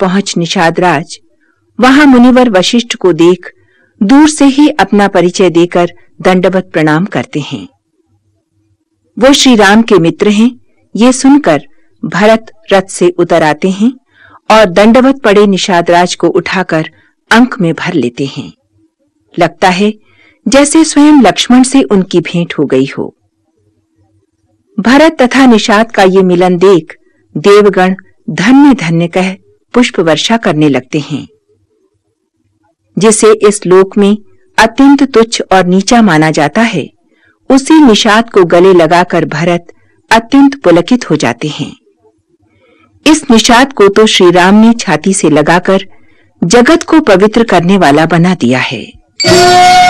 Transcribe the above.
पहुंच निषाद राज वहां मुनिवर वशिष्ठ को देख दूर से ही अपना परिचय देकर दंडवत प्रणाम करते हैं। वो श्री राम के मित्र हैं। ये सुनकर भरत रथ से उतर आते हैं और दंडवत पड़े निषाद राज को उठाकर अंक में भर लेते हैं। लगता है जैसे स्वयं लक्ष्मण से उनकी भेंट हो गई हो। भरत तथा निषाद का ये मिलन देख देवगण धन्य धन्य कह पुष्प वर्षा करने लगते हैं। जिसे इस लोक में अत्यंत तुच्छ और नीचा माना जाता है, उसी निषाद को गले लगाकर भरत अत्यंत पुलकित हो जाते हैं। इस निषाद को तो श्री राम ने छाती से लगाकर जगत को पवित्र करने वाला बना दिया है।